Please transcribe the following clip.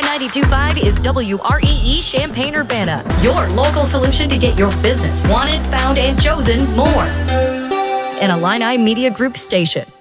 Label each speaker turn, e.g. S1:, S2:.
S1: 92.5 is WREE Champaign-Urbana, your local solution to get your business wanted, found, and chosen more. An Illini Media Group station.